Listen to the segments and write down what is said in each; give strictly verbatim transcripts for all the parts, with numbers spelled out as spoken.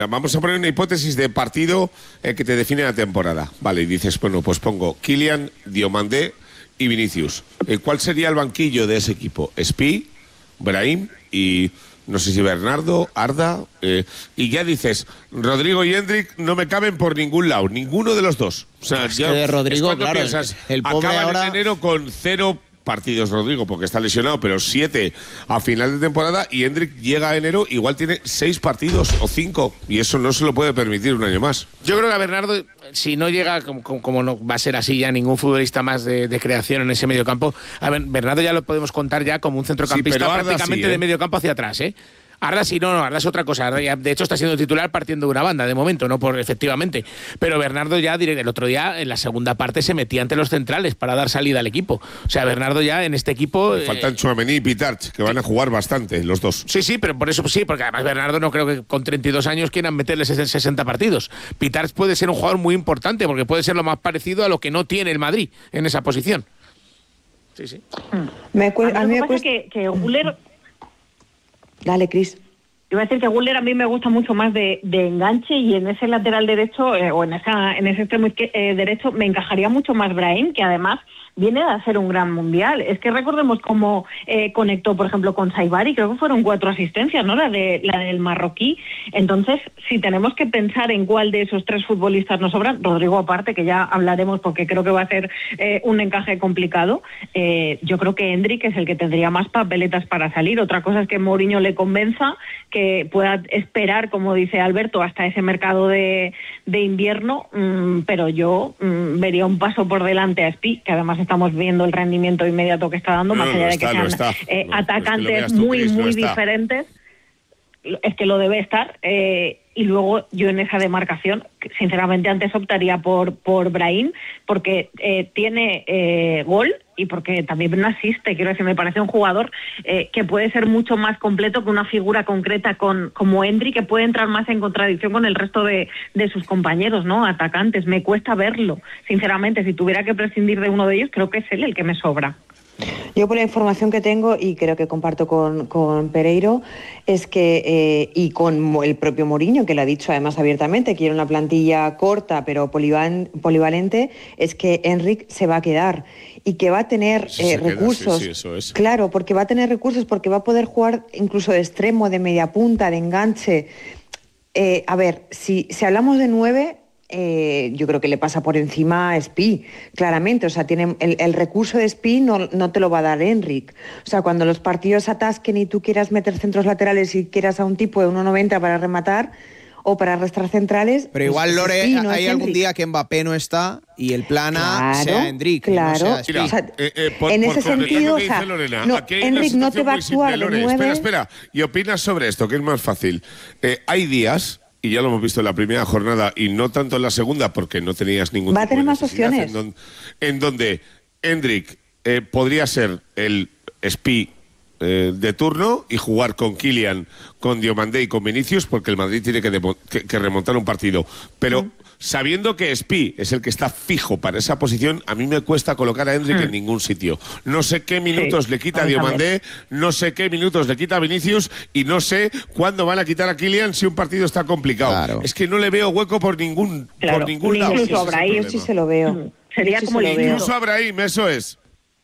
Vamos a poner una hipótesis de partido eh, que te define la temporada. Vale, y dices, bueno, pues pongo Kylian, Diomandé y Vinicius. Eh, ¿Cuál sería el banquillo de ese equipo? Spi, Brahim y no sé si Bernardo, Arda. Eh, y ya dices, Rodrigo y Endrick no me caben por ningún lado, ninguno de los dos. O sea, es ya que de Rodrigo, es claro, piensas, el, el pobre acaban ahora... en enero con cero partidos Rodrigo porque está lesionado, pero siete a final de temporada, y Endrick llega a enero, igual tiene seis partidos o cinco, y eso no se lo puede permitir un año más. Yo creo que a Bernardo, si no llega, como, como no va a ser así ya ningún futbolista más de, de creación en ese mediocampo, a ver, Bernardo ya lo podemos contar ya como un centrocampista sí, prácticamente sí, ¿eh? de mediocampo hacia atrás, ¿eh? Arda sí, no, no, Arda es otra cosa. Arda ya, de hecho, está siendo titular partiendo de una banda, de momento, no por efectivamente. Pero Bernardo ya, el otro día, en la segunda parte, se metía ante los centrales para dar salida al equipo. O sea, Bernardo ya en este equipo... Faltan eh, Tchouaméni y Pitarch, que van a jugar bastante, los dos. Sí, sí, pero por eso sí, porque además Bernardo no creo que con treinta y dos años quieran meterle sesenta partidos. Pitarch puede ser un jugador muy importante, porque puede ser lo más parecido a lo que no tiene el Madrid en esa posición. Sí, sí. Me cu- a mí me me pasa que, que Güler... Dale, Cris. Iba a decir que Güler a mí me gusta mucho más de, de enganche, y en ese lateral derecho eh, o en esa en ese extremo eh, derecho me encajaría mucho más Brahim, que además viene a hacer un gran mundial. Es que recordemos cómo eh, conectó, por ejemplo, con Saibari, creo que fueron cuatro asistencias, ¿no? La de la del marroquí. Entonces, si tenemos que pensar en cuál de esos tres futbolistas nos sobran, Rodrigo aparte, que ya hablaremos porque creo que va a ser eh, un encaje complicado, eh, yo creo que Endrick es el que tendría más papeletas para salir. Otra cosa es que Mourinho le convenza, que pueda esperar, como dice Alberto, hasta ese mercado de, de invierno, mmm, pero yo mmm, vería un paso por delante a Spi, que además estamos viendo el rendimiento inmediato que está dando, no, más no, allá de está, que sean no está. eh, no, atacantes es que muy, tú, muy no diferentes. Es que lo debe estar. Eh, y luego yo en esa demarcación, sinceramente, antes optaría por, por Brahim, porque eh, tiene eh, gol y porque también no asiste. Quiero decir, me parece un jugador eh, que puede ser mucho más completo que una figura concreta con, como Endrick, que puede entrar más en contradicción con el resto de, de sus compañeros, ¿no? Atacantes. Me cuesta verlo. Sinceramente, si tuviera que prescindir de uno de ellos, creo que es él el que me sobra. Yo, por la información que tengo, y creo que comparto con, con Pereiro, es que, eh, y con el propio Mourinho, que lo ha dicho además abiertamente, quiere una plantilla corta pero polival, polivalente, es que Enric se va a quedar y que va a tener sí, eh, recursos. Queda, sí, sí, eso es. Claro, porque va a tener recursos, porque va a poder jugar incluso de extremo, de media punta, de enganche. Eh, a ver, si, si hablamos de nueve... Eh, yo creo que le pasa por encima a Spi, claramente. O sea, tiene el, el recurso de Spi no, no te lo va a dar Enric. O sea, cuando los partidos atasquen y tú quieras meter centros laterales y quieras a un tipo de uno noventa para rematar o para arrastrar centrales... Pero igual, pues, Lore, Spi, no hay algún Enric. día que Mbappé no está y el plan A Claro, sea Endrick, claro. no sea Spi. Mira, O sea, eh, eh, por, en por ese completar sentido, lo que o sea, dice Lorena, no, aquí hay una Enric no te situación va a muy simple, actuar de Lore. nueve. Espera, espera. ¿Y opinas sobre esto? Que es más fácil. Eh, hay días... Y ya lo hemos visto en la primera jornada y no tanto en la segunda porque no tenías ningún Va a tipo tener de más necesidad, opciones. En, don, en donde Endrick eh, podría ser el Spi eh, de turno y jugar con Kylian, con Diomandé y con Vinicius, porque el Madrid tiene que, demo, que, que remontar un partido. Pero mm. sabiendo que Spi es el que está fijo para esa posición, a mí me cuesta colocar a Endrick mm. en ningún sitio. No sé qué minutos sí, le quita a Diomandé, no sé qué minutos le quita a Vinicius y no sé cuándo van a quitar a Kylian si un partido está complicado. Claro. Es que no le veo hueco por ningún, claro. por ningún lado. Incluso a Brahim sí se lo veo. Mm. Sería sí como se el incluso a Brahim, eso es.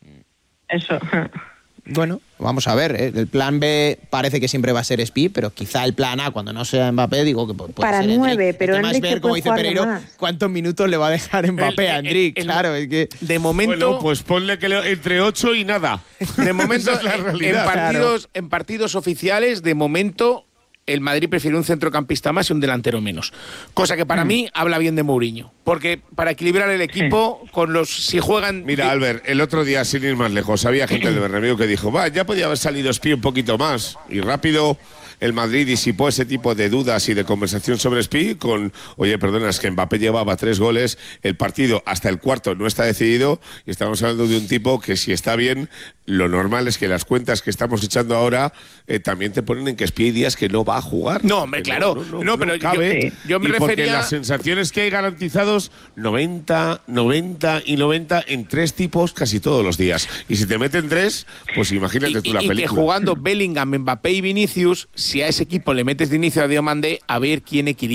Eso. Bueno, vamos a ver, ¿eh? El plan B parece que siempre va a ser Spi, pero quizá el plan A, cuando no sea Mbappé, digo que puede para ser nueve, Endrick. pero el tema es ver, como dice Pereiro, cuántos minutos le va a dejar Mbappé a Endrick. Claro, es que de momento, bueno, pues ponle que le, entre ocho y nada. De momento, es la realidad. en partidos, claro. en partidos oficiales, de momento, el Madrid prefiere un centrocampista más y un delantero menos. Cosa que para mm. mí habla bien de Mourinho. Porque para equilibrar el equipo, sí. con los si juegan... Mira, Albert, el otro día, sin ir más lejos, había gente del Bernabéu que dijo, va, ya podía haber salido Spi un poquito más. Y rápido el Madrid disipó ese tipo de dudas y de conversación sobre Spi con, oye, perdona, es que Mbappé llevaba tres goles, el partido hasta el cuarto no está decidido, y estamos hablando de un tipo que si está bien, lo normal es que las cuentas que estamos echando ahora eh, también te ponen en que Spi hay días que no va a jugar. No, hombre, claro. No, no, no, no pero no cabe, yo, yo me y porque refería... las sensaciones que hay garantizados, noventa, noventa y noventa en tres tipos casi todos los días. Y si te meten tres, pues imagínate y, tú la y película. Y que jugando Bellingham, Mbappé y Vinicius, si a ese equipo le metes de inicio a Diomandé, a ver quién equilibra.